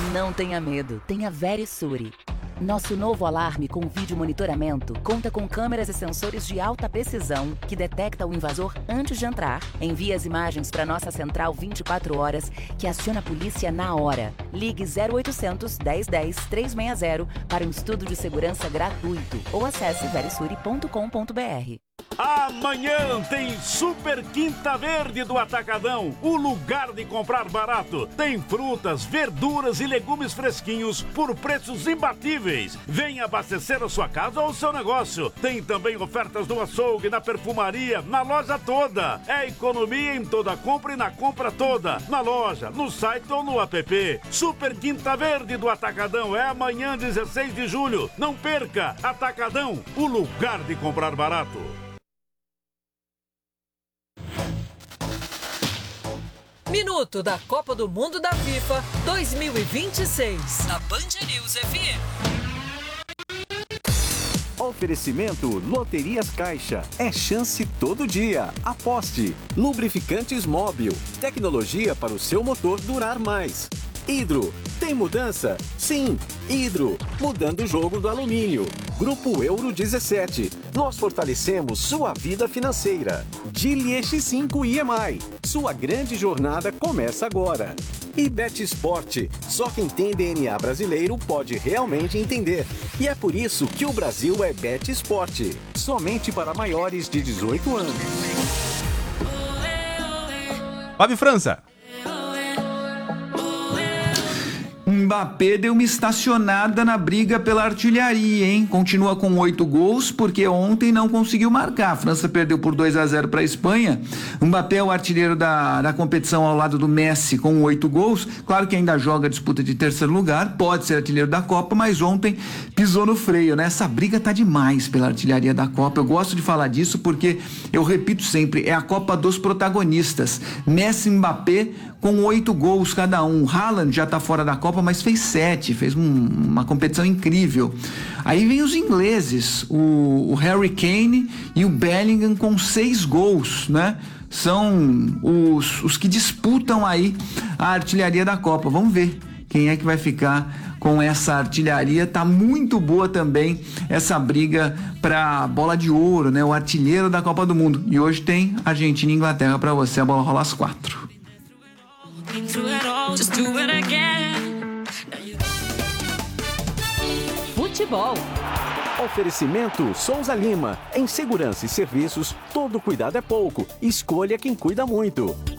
Não tenha medo, tenha Verisure. Nosso novo alarme com vídeo monitoramento conta com câmeras e sensores de alta precisão que detecta o invasor antes de entrar, envia as imagens para nossa central 24 horas, que aciona a polícia na hora. Ligue 0800 1010 360 para um estudo de segurança gratuito ou acesse verisure.com.br. Amanhã tem Super Quinta Verde do Atacadão, o lugar de comprar barato. Tem frutas, verduras e legumes fresquinhos por preços imbatíveis. Venha abastecer a sua casa ou o seu negócio. Tem também ofertas no açougue, na perfumaria, na loja toda. É economia em toda compra e na compra toda. Na loja, no site ou no app. Super Quinta Verde do Atacadão é amanhã, 16 de julho. Não perca! Atacadão, o lugar de comprar barato. Minuto da Copa do Mundo da FIFA 2026, da Band News FM. Oferecimento Loterias Caixa. É chance todo dia. Aposte. Lubrificantes Móbil. Tecnologia para o seu motor durar mais. Hidro. Tem mudança? Sim. Hidro. Mudando o jogo do alumínio. Grupo Euro 17. Nós fortalecemos sua vida financeira. Geely X5 EMI. Sua grande jornada começa agora. E Bet Sport. Só quem tem DNA brasileiro pode realmente entender. E é por isso que o Brasil é Bet Sport. Somente para maiores de 18 anos. Fábio França. Mbappé deu uma estacionada na briga pela artilharia, hein? Continua com 8 gols, porque ontem não conseguiu marcar. A França perdeu por 2-0 para a Espanha. Mbappé é o artilheiro da competição ao lado do Messi com 8 gols. Claro que ainda joga a disputa de terceiro lugar, pode ser artilheiro da Copa, mas ontem pisou no freio, né? Essa briga tá demais pela artilharia da Copa. Eu gosto de falar disso porque, eu repito sempre, é a Copa dos protagonistas. Messi e Mbappé com 8 gols cada um. Haaland já tá fora da Copa, mas fez 7, fez uma competição incrível. Aí vem os ingleses, o Harry Kane e o Bellingham com 6 gols, né? São os que disputam aí a artilharia da Copa. Vamos ver quem é que vai ficar com essa artilharia. Tá muito boa também essa briga para bola de ouro, né? O artilheiro da Copa do Mundo. E hoje tem Argentina e Inglaterra para você. A bola rola às 4. Futebol. Oferecimento Souza Lima. Em segurança e serviços, todo cuidado é pouco. Escolha quem cuida muito.